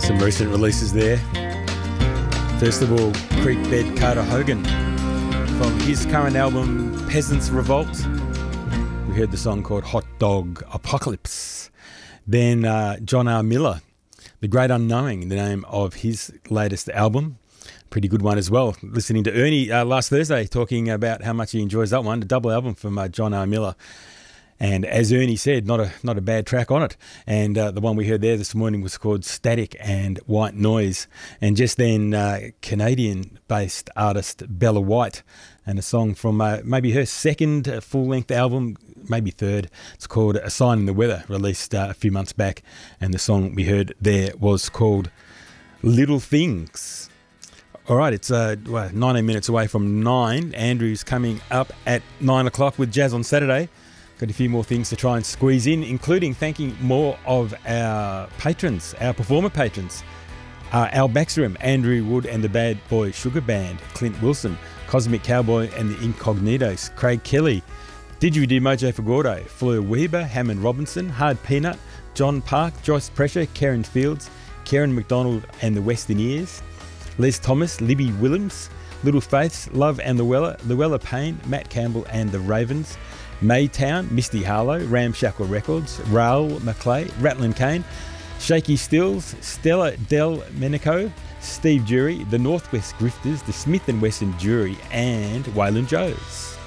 Some recent releases there. First of all, Creekbed Carter Hogan from his current album Peasants Revolt. We heard the song called Hot Dog Apocalypse. Then John R. Miller, The Great Unknowing, the name of his latest album. Pretty good one as well. Listening to Ernie last Thursday talking about how much he enjoys that one, a double album from John R. Miller. And as Ernie said, not a bad track on it. And the one we heard there this morning was called Static and White Noise. And just then, Canadian-based artist Bella White, and a song from maybe her second full-length album, maybe third. It's called A Sign in the Weather, released a few months back. And the song we heard there was called Little Things. All right, it's 19 minutes away from 9. Andrew's coming up at 9 o'clock with Jazz on Saturday. Got a few more things to try and squeeze in, including thanking more of our patrons, our performer patrons. Al Baxterham, Andrew Wood and the Bad Boy Sugar Band, Clint Wilson, Cosmic Cowboy and the Incognitos, Craig Kelly, Didgeridoo Mojo for Gordo, Fleur Weber, Hammond Robinson, Hard Peanut, John Park, Joyce Pressure, Karen Fields, Karen McDonald and the Westerniers, Les Thomas, Libby Willems, Little Faiths, Love and Luella Payne, Matt Campbell and the Ravens, Maytown, Misty Harlow, Ramshackle Records, Raoul McClay, Ratlin Kane, Shaky Stills, Stella Del Menico, Steve Jury, the Northwest Grifters, the Smith & Wesson Jury, and Waylon Joes.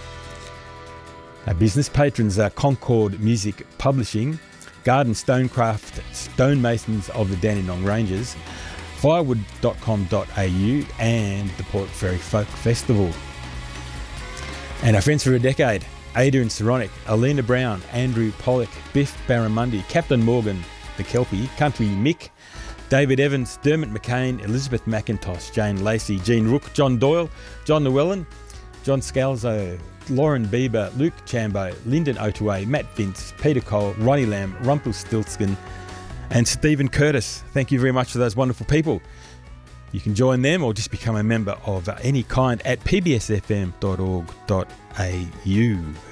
Our business patrons are Concord Music Publishing, Garden Stonecraft, Stonemasons of the Dandenong Ranges, firewood.com.au, and the Port Fairy Folk Festival. And our friends for a decade, Ada and Saronic, Alina Brown, Andrew Pollock, Biff Barramundi, Captain Morgan, The Kelpie, Country Mick, David Evans, Dermot McCain, Elizabeth McIntosh, Jane Lacey, Jean Rook, John Doyle, John Llewellyn, John Scalzo, Lauren Bieber, Luke Chambo, Lyndon Otway, Matt Vince, Peter Cole, Ronnie Lamb, Rumpelstiltskin, and Stephen Curtis. Thank you very much to those wonderful people. You can join them or just become a member of any kind at pbsfm.org.au.